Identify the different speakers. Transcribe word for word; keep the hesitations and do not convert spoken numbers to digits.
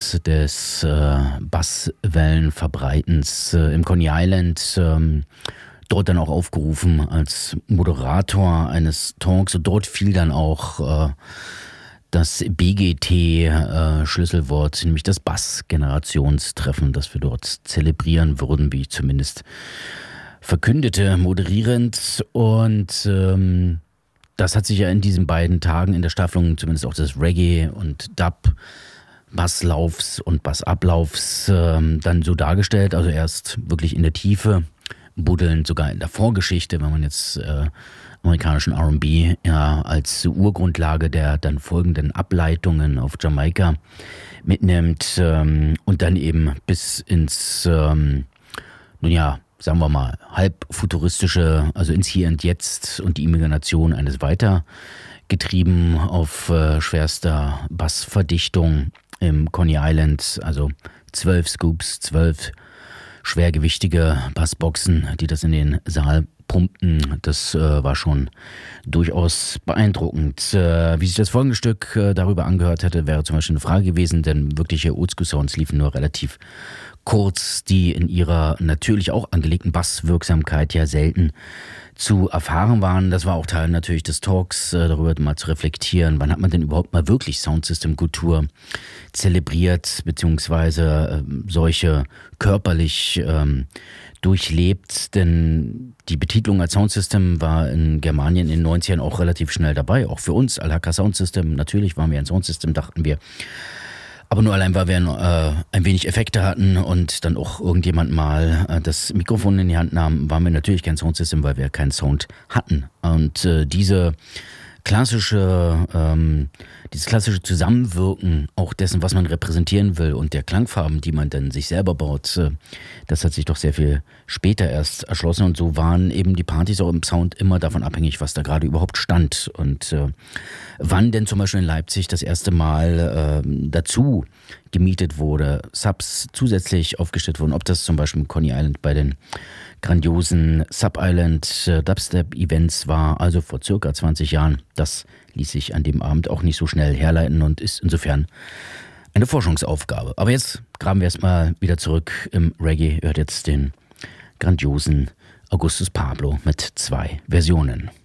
Speaker 1: des, des äh, Basswellenverbreitens äh, im Coney Island. Ähm, dort dann auch aufgerufen als Moderator eines Talks. Und dort fiel dann auch äh, das B G T-Schlüsselwort, äh, nämlich das Bass-Generationstreffen, das wir dort zelebrieren würden, wie ich zumindest verkündete, moderierend. Und ähm, das hat sich ja in diesen beiden Tagen in der Staffelung zumindest auch des Reggae und Dub Basslaufs und Bassablaufs ähm, dann so dargestellt. Also erst wirklich in der Tiefe, buddelnd sogar in der Vorgeschichte, wenn man jetzt äh, amerikanischen R und B ja als Urgrundlage der dann folgenden Ableitungen auf Jamaika mitnimmt ähm, und dann eben bis ins, ähm, nun ja, sagen wir mal, halb futuristische, also ins Hier und Jetzt und die Imagination eines weitergetrieben auf äh, schwerster Bassverdichtung im Coney Island, also zwölf Scoops, zwölf schwergewichtige Bassboxen, die das in den Saal pumpten. Das äh, war schon durchaus beeindruckend. Äh, wie sich das folgende Stück äh, darüber angehört hätte, wäre zum Beispiel eine Frage gewesen, denn wirkliche Oldschool-Sounds liefen nur relativ kurz, die in ihrer natürlich auch angelegten Basswirksamkeit ja selten zu erfahren waren. Das war auch Teil natürlich des Talks, äh, darüber mal zu reflektieren, wann hat man denn überhaupt mal wirklich Soundsystem-Kultur zelebriert, beziehungsweise äh, solche körperlich ähm, durchlebt, denn die Betitlung als Soundsystem war in Germanien in den neunzigern auch relativ schnell dabei, auch für uns, Al-Hakka Soundsystem, natürlich waren wir ein Soundsystem, dachten wir, aber nur allein, weil wir äh, ein wenig Effekte hatten und dann auch irgendjemand mal äh, das Mikrofon in die Hand nahm, waren wir natürlich kein Soundsystem, weil wir keinen Sound hatten. Und äh, diese klassische, ähm, dieses klassische Zusammenwirken auch dessen, was man repräsentieren will und der Klangfarben, die man dann sich selber baut, äh, das hat sich doch sehr viel später erst erschlossen. Und so waren eben die Partys auch im Sound immer davon abhängig, was da gerade überhaupt stand. Und äh, wann denn zum Beispiel in Leipzig das erste Mal äh, dazu gemietet wurde, Subs zusätzlich aufgestellt wurden, ob das zum Beispiel im Coney Island bei den grandiosen Sub-Island äh, Dubstep-Events war, also vor circa zwanzig Jahren. Das ließ sich an dem Abend auch nicht so schnell herleiten und ist insofern eine Forschungsaufgabe. Aber jetzt graben wir erstmal wieder zurück im Reggae. Hört jetzt den grandiosen Augustus Pablo mit zwei Versionen.